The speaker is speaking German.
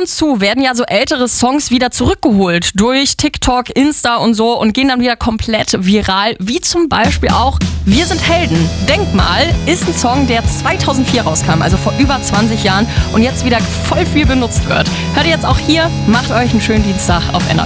und zu werden ja so ältere Songs wieder zurückgeholt durch TikTok, Insta und so und gehen dann wieder komplett viral, wie zum Beispiel auch Wir sind Helden. Denk mal, ist ein Song, der 2004 rauskam, also vor über 20 Jahren und jetzt wieder voll viel benutzt wird. Hört ihr jetzt auch hier, macht euch einen schönen Dienstag auf NRW.